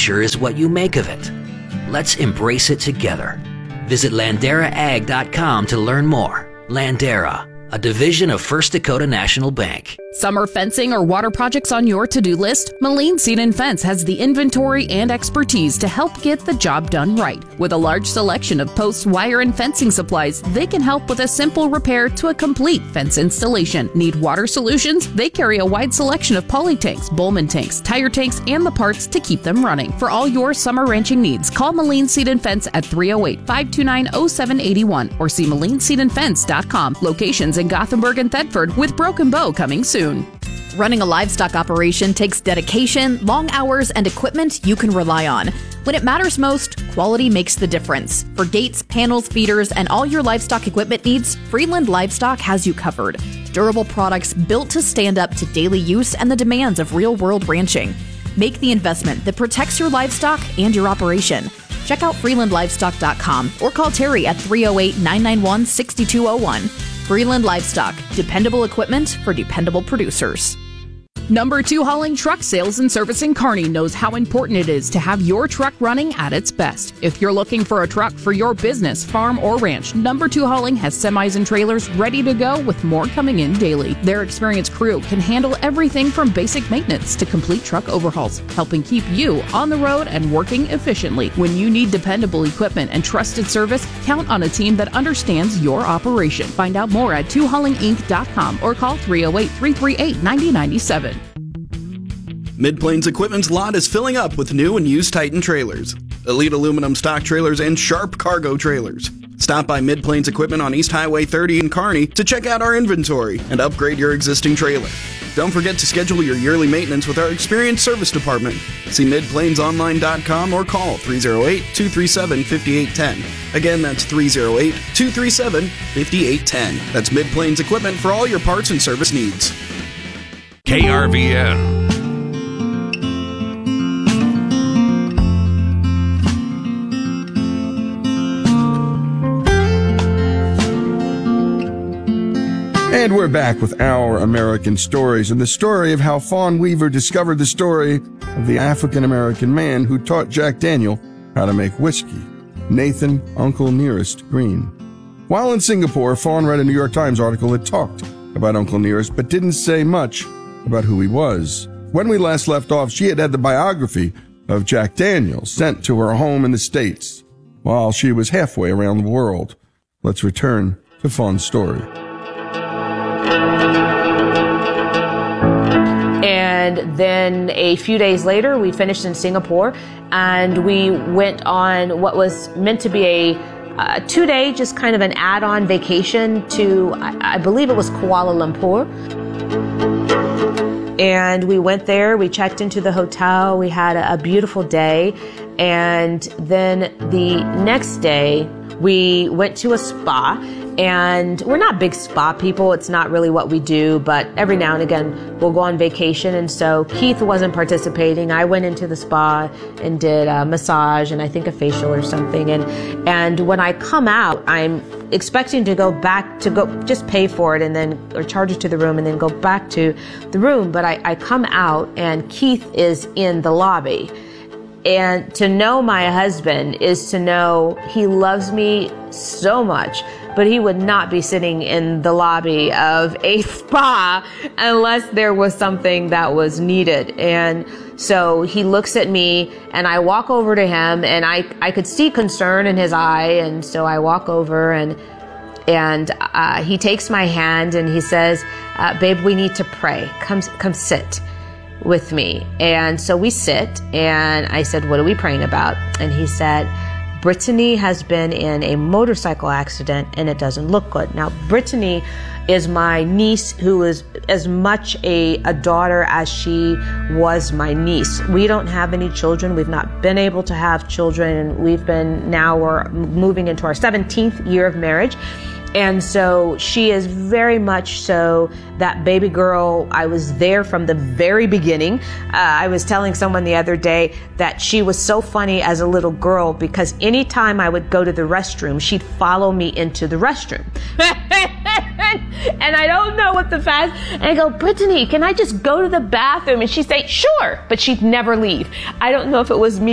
future is what you make of it. Let's embrace it together. Visit LanderaAg.com to learn more. Landera, a division of First Dakota National Bank. Summer fencing or water projects on your to-do list? Moline Seed and Fence has the inventory and expertise to help get the job done right. With a large selection of posts, wire, and fencing supplies, they can help with a simple repair to a complete fence installation. Need water solutions? They carry a wide selection of poly tanks, Bowman tanks, tire tanks, and the parts to keep them running. For all your summer ranching needs, call Moline Seed and Fence at 308-529-0781 or see MolineSeedandFence.com. Locations in Gothenburg and Thetford, with Broken Bow coming soon. Running a livestock operation takes dedication, long hours, and equipment you can rely on. When it matters most, quality makes the difference. For gates, panels, feeders, and all your livestock equipment needs, Freeland Livestock has you covered. Durable products built to stand up to daily use and the demands of real-world ranching. Make the investment that protects your livestock and your operation. Check out FreelandLivestock.com or call Terry at 308-991-6201. Freeland Livestock, dependable equipment for dependable producers. Number 2 Hauling Truck Sales and Service in Kearney knows how important it is to have your truck running at its best. If you're looking for a truck for your business, farm, or ranch, Number 2 Hauling has semis and trailers ready to go with more coming in daily. Their experienced crew can handle everything from basic maintenance to complete truck overhauls, helping keep you on the road and working efficiently. When you need dependable equipment and trusted service, count on a team that understands your operation. Find out more at 2haulinginc.com or call 308-338-9097. Mid-Plains Equipment's lot is filling up with new and used Titan trailers, Elite aluminum stock trailers, and Sharp cargo trailers. Stop by Mid-Plains Equipment on East Highway 30 in Kearney to check out our inventory and upgrade your existing trailer. Don't forget to schedule your yearly maintenance with our experienced service department. See midplainsonline.com or call 308-237-5810. Again, that's 308-237-5810. That's Mid-Plains Equipment for all your parts and service needs. KRVN. And we're back with Our American Stories and the story of how Fawn Weaver discovered the story of the African-American man who taught Jack Daniel how to make whiskey, Nathan Uncle Nearest Green. While in Singapore, Fawn read a New York Times article that talked about Uncle Nearest but didn't say much about who he was. When we last left off, she had had the biography of Jack Daniel sent to her home in the States while she was halfway around the world. Let's return to Fawn's story. And then a few days later, we finished in Singapore, and we went on what was meant to be a 2-day, just kind of an add-on vacation to, I believe it was Kuala Lumpur. And we went there, we checked into the hotel, we had a beautiful day, and then the next day, we went to a spa. And we're not big spa people. It's not really what we do, but every now and again we'll go on vacation. And so Keith wasn't participating. I went into the spa and did a massage and I think a facial or something. And when I come out, I'm expecting to go back to go just pay for it and then or charge it to the room and then go back to the room. But I come out and Keith is in the lobby. And to know my husband is to know he loves me so much, but he would not be sitting in the lobby of a spa unless there was something that was needed. And so he looks at me and I walk over to him and I could see concern in his eye. And so I walk over and he takes my hand and he says, babe, we need to pray. Come sit with me. And so we sit and I said, what are we praying about? And he said, Brittany has been in a motorcycle accident and it doesn't look good. Now, Brittany is my niece who is as much a daughter as she was my niece. We don't have any children. We've not been able to have children. We're moving into our 17th year of marriage. And so she is very much so that baby girl. I was there from the very beginning. I was telling someone the other day that she was so funny as a little girl because anytime I would go to the restroom, she'd follow me into the restroom. And I don't know what the fast. And I go, Brittany, can I just go to the bathroom? And she'd say, sure. But she'd never leave. I don't know if it was me